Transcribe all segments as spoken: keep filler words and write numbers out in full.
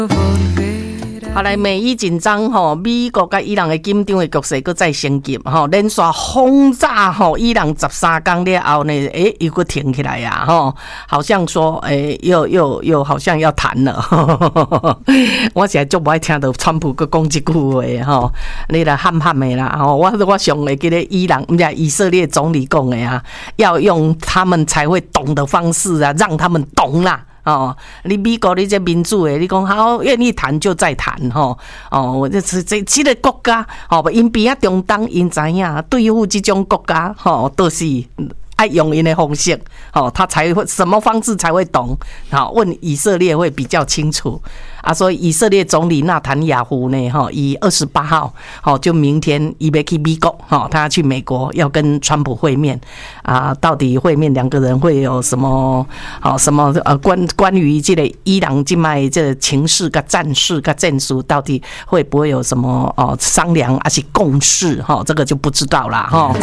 好来，美伊紧张吼，美国甲伊朗的紧张的局势搁再升级吼，连续轰炸吼伊朗十三天了后呢，诶又搁停起来呀吼，好像说诶又又又好像要谈了。我现在就不爱听到川普搁讲这句话吼，你来喊喊的啦吼，我我上会记得伊朗不是以色列总理讲的啊，要用他们才会懂的方式啊，让他们懂啦。哦，你美国你这民主的，你讲好愿意谈就再谈吼。哦，我这这这这个国家，哦，因边啊中东，因知影对付这种国家，吼，都是爱用因的方式，哦，他才会什么方式才会懂？好，问以色列会比较清楚啊。所以以色列总理纳坦雅胡呢，哈，以二十八号，好，就明天伊要去美国，哈，他要去美国要跟川普会面啊。到底会面两个人会有什么？好，什么呃关关于这个伊朗境脉这个情势跟战事跟战术，到底会不会有什么哦商量还是共识？哈，这个就不知道啦，哈。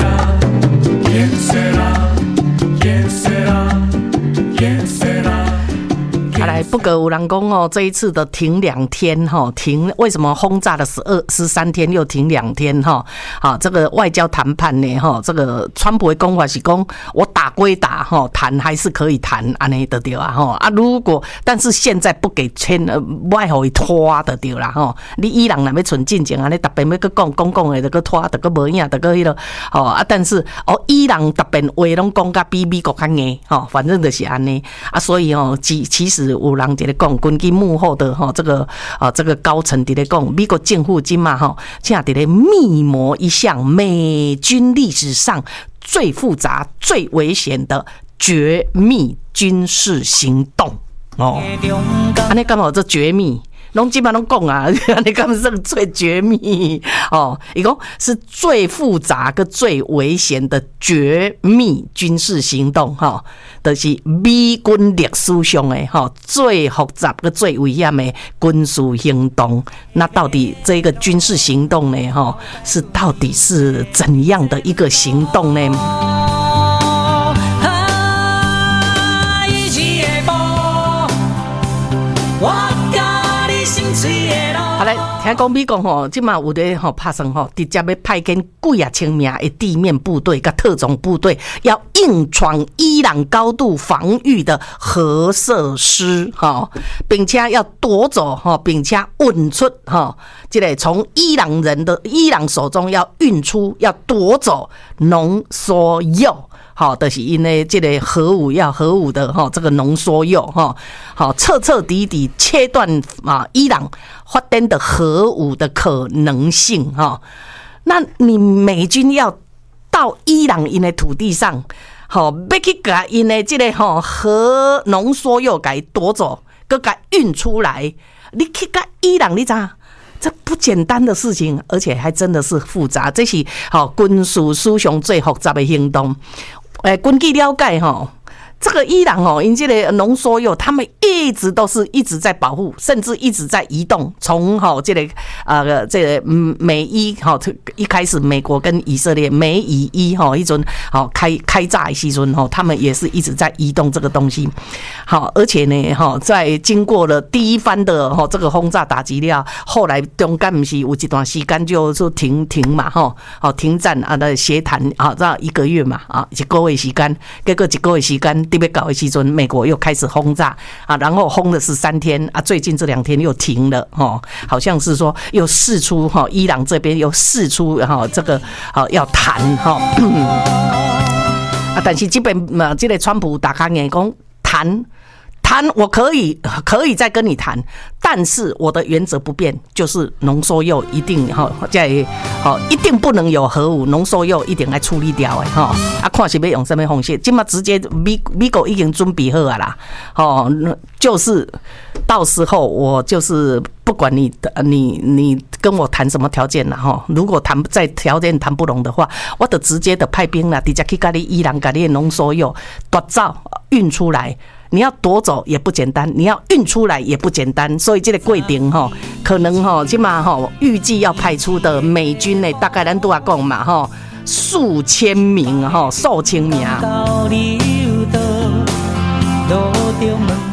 好来，不过有人讲哦，这一次的停两天哈，停为什么轰炸了十二十三天又停两天哈？啊，这个外交谈判呢哈，这个川普的讲法是讲我打归打哈，谈还是可以谈，安尼就对啊哈啊。如果但是现在不给签，呃，外互伊拖就对啦哈。你伊朗若要存进程，安尼特别要去讲讲讲的，就去拖，就去无影，就去迄落哦啊。但是哦，伊朗特别话拢讲甲比美国较硬哈，反正就是安尼啊。所以哦，其其实。有人在咧讲，根据幕后的哈这个啊这个高层在咧讲，美国政府今嘛哈，正在咧密谋一项美军历史上最复杂、最危险的绝密军事行动哦。安尼干嘛这绝密？拢基本上拢讲啊，你敢算最绝密哦？伊讲是最复杂跟最危险的绝密军事行动哈，就是美军历史上的哈最复杂跟最危险的军事行动。那到底这个军事行动呢？哈，是到底是怎样的一个行动呢？好来，听讲美国吼，即马有咧吼拍算吼，直接要派遣几啊千名的地面部队甲特种部队，要硬闯伊朗高度防御的核设施，哈，并且要夺走哈，并且运出哈，这个从伊朗人的伊朗手中要运出，要夺走浓缩铀。好，就是因为这个核武要核武的哈，这个浓缩铀哈，好彻彻底底切断啊伊朗发展的核武的可能性哈。那你美军要到伊朗因的土地上，好要去把因的这个哈核浓缩铀给夺走，搁给运出来，你去甲伊朗你知道？这不简单的事情，而且还真的是复杂，这是好军事史上最复杂的行动。诶，根据了解哈，这个伊朗哦，因这个浓缩铀，他们一直都是一直在保护，甚至一直在移动。从哈这个呃这个美伊哈一开始，美国跟以色列美以伊哈一阵好开开炸的时阵哈，他们也是一直在移动这个东西。好，而且呢哈，在经过了第一番的哈这个轰炸打击了，后来中间不是有一段时间就就停停嘛哈，好停战啊的协谈啊，这一个月嘛啊一个月时间，结果一个月时间。特别搞的时阵，美国又开始轰炸啊，然后轰了十三天啊，最近这两天又停了哦，好像是说又释出哈，伊朗这边又释出哈这个啊要谈哈啊，但是基本嘛，这个川普打开眼讲谈。谈我可以可以再跟你谈，但是我的原则不变，就是浓缩铀一定哈在好一定不能有核武，浓缩铀一定要处理掉的哈啊，看是要用什么方式，今嘛直接美美国已经准备好啊啦，哦，就是到时候我就是不管你你你跟我谈什么条件啦哈，如果谈在条件谈不拢的话，我就直接的派兵啦，直接去跟你伊朗跟你浓缩铀夺走运出来。你要夺走也不简单，你要运出来也不简单，所以这个过程哈，可能哈，起码哈，预计要派出的美军呢，大概咱都要讲嘛哈，数千名哈，数千名。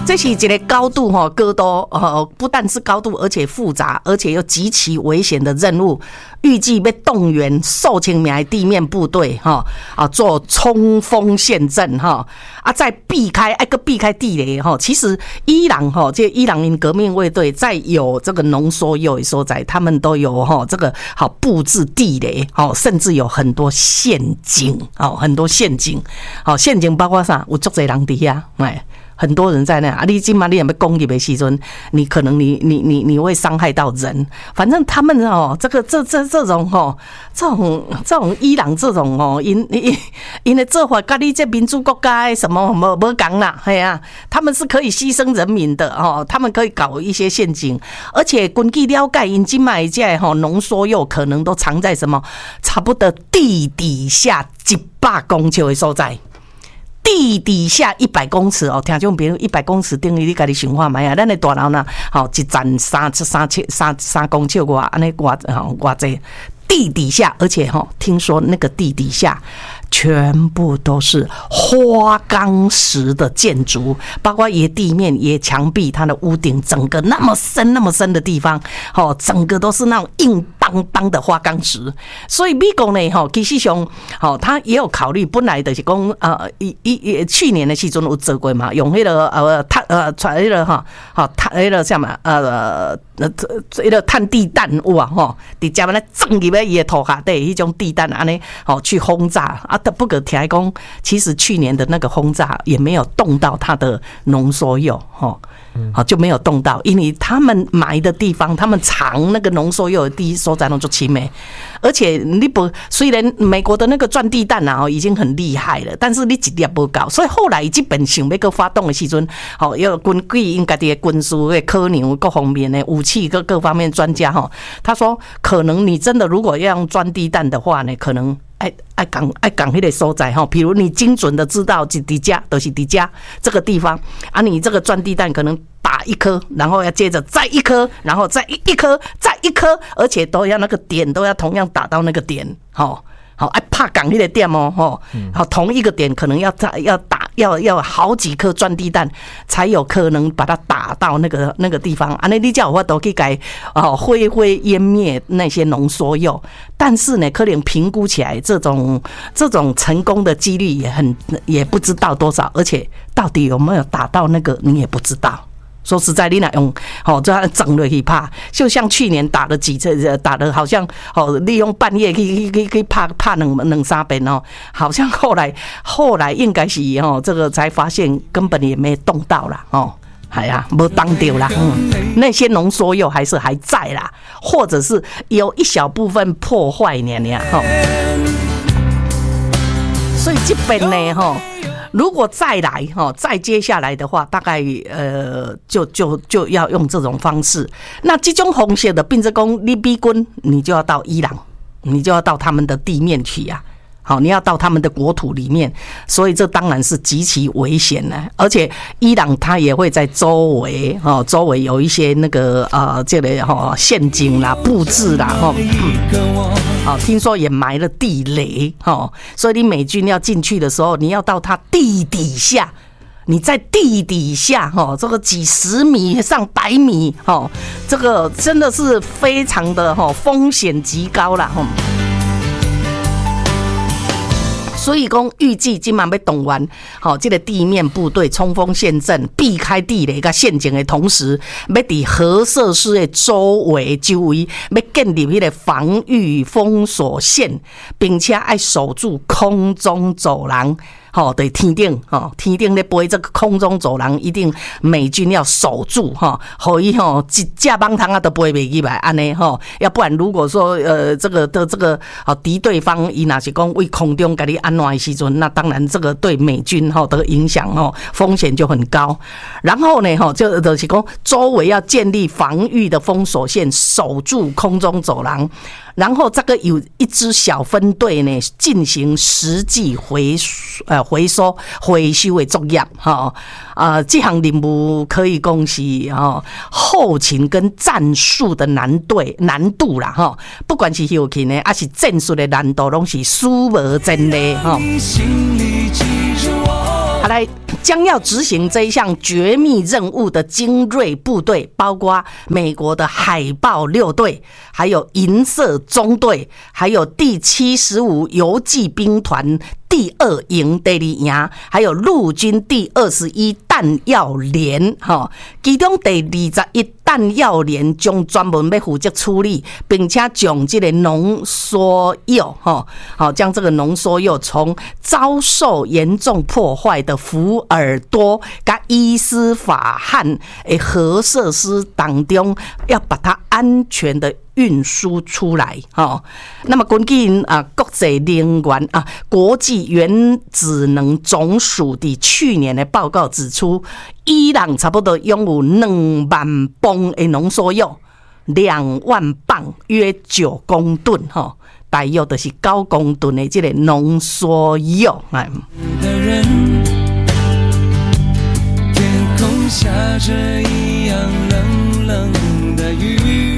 这是一个高度哈高度呃，不但是高度，而且复杂，而且又极其危险的任务。预计要动员数千名的地面部队哈啊做冲锋陷阵哈啊，再避开哎个避开地雷哈。其实伊朗哈这伊朗人革命卫队在有这个浓缩铀的所在，他们都有哈这个好布置地雷哦，甚至有很多陷阱哦，很多陷阱哦，陷阱包括啥？有足侪人伫遐哎。很多人在那啊，你今嘛你也没攻击的时阵，你可能你你你你会伤害到人。反正他们哦，这个这这这种哦，这种这种伊朗这种哦，因因因的做法跟你这民主国家什么没没讲啦，哎呀，他们是可以牺牲人民的哦，他们可以搞一些陷阱，而且根据了解，因今嘛这哈浓缩铀可能都藏在什么差不多地底下一百公尺的所在。地底下一百公尺哦，听众朋友，一百公尺等于你家己想看卖啊？咱的大楼呢，好一层三三千三三公尺外，安尼外外济地底下，而且哈，听说那个地底下全部都是花岗石的建筑，包括也地面也墙壁，它的屋顶，整个那么深那么深的地方，哦，整个都是那种硬邦邦的花岗石。所以美国呢，哈，其实上，哦，他也有考虑，本来就是讲，呃，一一去年的时阵有做过嘛，用那个呃碳呃传那个哈，好碳那个什么呃呃那个碳地弹有啊，哈，直接把它撞入去伊的土下底，迄种地弹安尼，哦，去轰炸啊。不可听讲，其实去年的那个轰炸也没有动到它的浓缩铀，哈，好就没有动到，因为他们埋的地方，他们藏那个浓缩铀的地所在拢就清美，而且你不虽然美国的那个钻地弹啊，已经很厉害了，但是你一粒不够，所以后来基本想要去发动的时阵，好要根据因家己的军事的考量各方面的武器各各方面专家哈，他说可能你真的如果要用钻地弹的话呢，可能。爱爱讲爱讲迄个所在哈，比如你精准的知道是底下都是底下这个地方啊，你这个钻地弹可能打一颗，然后要接着再一颗，然后再一颗，再一颗，而且都要那个点都要同样打到那个点，好，好爱怕讲迄个点哦，吼，好同一个点可能要要打要要好几颗钻地弹才有可能把它打到那个那个地方，安尼你才有法度去改哦灰灰湮灭那些浓缩铀。但是呢，可能评估起来，这种这种成功的几率也很也不知道多少，而且到底有没有打到那个，你也不知道。说实在，你那用哦，这样整了去怕，就像去年打了几次，打了好像哦，利用半夜去去去怕怕两两三遍哦，好像后来后来应该是哦，这个才发现根本也没动到啦哦。哎呀，没当掉啦，嗯，那些浓缩铀还是还在啦，或者是有一小部分破坏呢呢，哈。所以这边呢，哈，如果再来哈，再接下来的话，大概呃，就就就要用这种方式。那这种红色的，并且讲你美军，你就要到伊朗，你就要到他们的地面去呀、啊。好，你要到他们的国土里面，所以这当然是极其危险的。而且伊朗它也会在周围，哦，周围有一些那个呃，这类哈陷阱啦、布置啦，哈，好，听说也埋了地雷，哈，所以你美军要进去的时候，你要到它地底下，你在地底下，哈，这个几十米、上百米，哈，这个真的是非常的哈风险极高啦，哈。所以讲，预计今晚要动员好这个地面部队冲锋陷阵，避开地雷跟陷阱的同时，要在核设施的周围周围要建立迄个防御封锁线，并且要守住空中走廊。好，对天顶，哈，天顶咧飞这个空中走廊，一定美军要守住，哈，可以哈，一架棒糖啊都飞袂起来，安尼哈，要不然如果说呃这个的这个好敌对方伊若是讲为空中给你安暖的时阵，那当然这个对美军哈的影响哈风险就很高。然后呢哈，就就是讲周围要建立防御的封锁线，守住空中走廊。然后这个有一支小分队呢，进行实际回呃回收回收的作业哈啊，这项任务可以讲是哈后勤跟战术的难对难度啦哈，不管是后勤呢，还是战术的难度，拢是史无前例哈。好来， 将要执行这一项绝密任务的精锐部队，包括美国的海豹六队，还有银色中队，还有第七十五游骑兵团第二营第二营，还有陆军第二十一弹药连，哈，其中第二十一弹药连将专门要负责处理，并且将这个浓缩铀，哈，好，将这个浓缩铀从遭受严重破坏的福尔多跟伊斯法罕的核设施当中，要把它安全的运输出来，哈。那么根据啊国际能源啊国际原子能总署的去年的报告指出，伊朗差不多拥有两万磅的浓缩铀，两万磅约九公吨，哈，大约就是九公吨的这个浓缩铀，哎。天空下着一样冷冷的雨。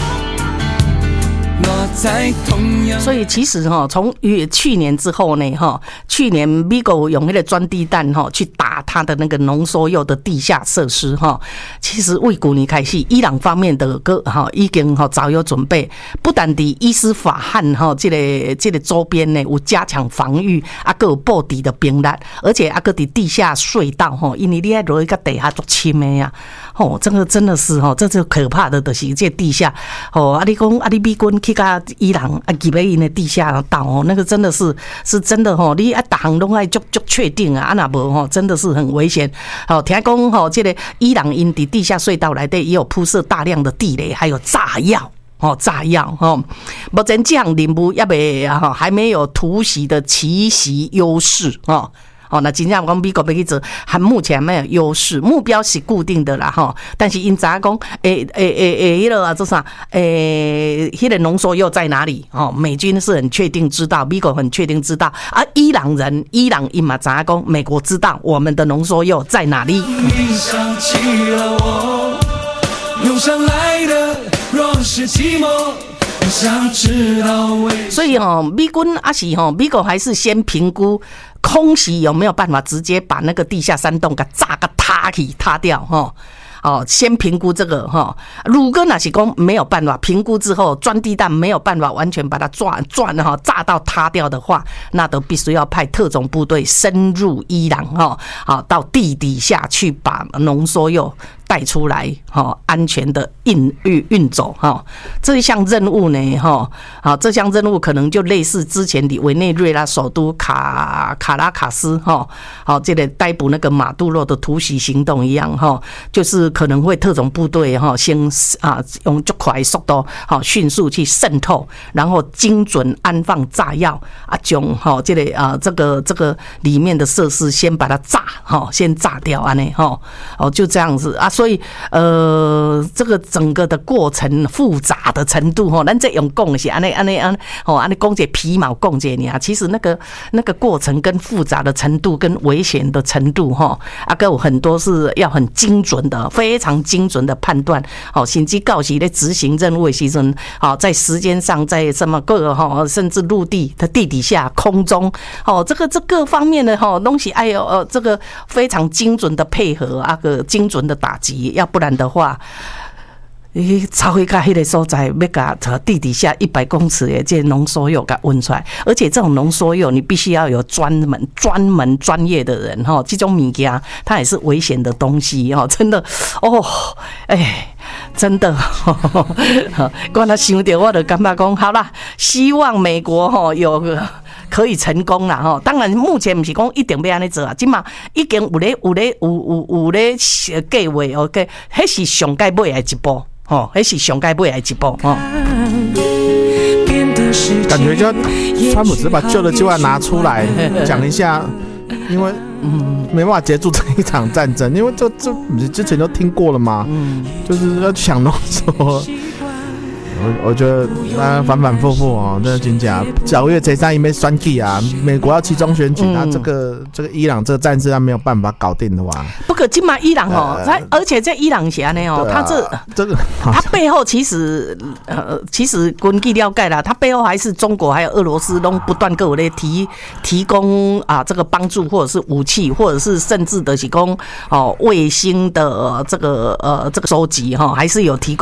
所以其实哈，从去年之后呢，哈，去年美国用那个钻地弹哈去打它的那个浓缩铀的地下设施哈，其实为去年开始，伊朗方面的个哈已经哈早有准备，不但伫伊斯法罕哈这个这个周边呢有加强防御，啊个有布置的兵力，而且啊个伫地下隧道哈，因为你爱落去个地下做深的呀，哦，这个真的是哈，这就可怕的，就是这地下哦，啊你讲啊你美军去甲伊朗啊，入去因的地下道哦，那个真的是是真的吼，你啊，逐项拢爱足足确定啊，啊那无吼，真的是很危险。好，听讲吼，这个伊朗因伫地下隧道内底也有铺设大量的地雷，还有炸药。哦，炸药哦，目前这项任务也未哈，还没有突袭的奇袭优势哦。哦，那真正讲美国要去做，还目前没有优势，目标是固定的啦哈。但是因知影讲，诶诶诶诶，迄个啊，做啥？诶，迄个浓缩铀在哪里？哦，美军是很确定知道，美国很确定知道，啊，伊朗人，伊朗因嘛知影讲，美国知道我们的浓缩铀在哪里。想起了我，涌上来的若是寂寞。所以哦，美军啊是哦，美国还是先评估空袭有没有办法直接把那个地下山洞给炸个塌起塌掉哈。哦，先评估这个哈，如果那是讲没有办法评估之后，钻地弹没有办法完全把它转转哈炸到塌掉的话，那都必须要派特种部队深入伊朗哈，好到地底下去把浓缩铀带出来，哈，安全的运运运走哈。这一项任务呢，哈，好，这项任务可能就类似之前的委内瑞拉首都卡卡拉卡斯哈，好，这个逮捕那个马杜罗的突袭行动一样哈，就是可能会特种部队哈先啊用最快速度好迅速去渗透，然后精准安放炸药啊，将哈这个啊这个这个里面的设施先把它炸哈，先炸掉啊呢哈，哦就这样子啊。所以，呃，这个整个的过程复杂的程度哈，咱这用讲的是安尼安尼安哦，安尼讲这皮毛讲这呢，其实那个那个过程跟复杂的程度跟危险的程度哈，啊，个有很多是要很精准的，非常精准的判断。好，甚至到时在执行任务的时阵，好，在时间上，在什么各个哈，甚至陆地的地底下、空中，哦，这个这各方面的哈东西，哎呦，呃，这个非常精准的配合啊，个精准的打击。要不然的话，你超会到那个所在，要把地底下一百公尺的这浓缩铀给运出来，而且这种浓缩铀你必须要有专门、专门、专业的人哈，这种物件它也是危险的东西哈，真的哦，哎。真的，我那想到我就感觉讲，好啦，希望美国吼有可以成功啦吼。当然，目前不是讲一定要安尼做啊，今嘛已经有咧有咧有有有咧计划 ，OK， 迄是上该尾的一步，吼，迄是上该尾的一步，吼。 感觉就川普只是把旧的计划拿出来讲一下，因为嗯没办法结束这一场战争，因为这这之前都听过了嘛，嗯，就是要抢浓缩我我觉得那反反复复哦，真的真假九月这三一没选举啊，美国要期中选举，他、嗯、这个这个伊朗这个战事他没有办法搞定的话， 不可今嘛伊朗哦，他、呃、而且在伊朗下呢哦，啊、他这这个他背后其实呃其实根据了解啦，他背后还是中国还有俄罗斯都不断各有在提提供啊这个帮助或者是武器，或者是甚至的提供哦卫星的这个呃这个收集哈，还是有提供。